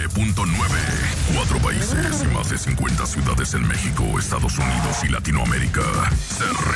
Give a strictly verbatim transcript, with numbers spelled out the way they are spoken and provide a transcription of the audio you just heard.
nueve punto nueve. Cuatro países y más de cincuenta ciudades en México, Estados Unidos y Latinoamérica. Se